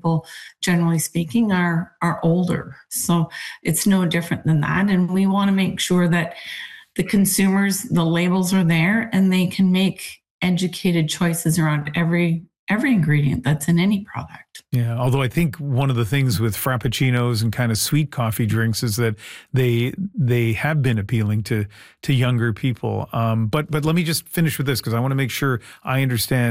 people, generally speaking, are older. So it's no different than that. And we want to make sure that the consumers, the labels are there and they can make educated choices around every ingredient that's in any product. Yeah, although I think one of the things with frappuccinos and kind of sweet coffee drinks is that they have been appealing to younger people. But let me just finish with this because I want to make sure I understand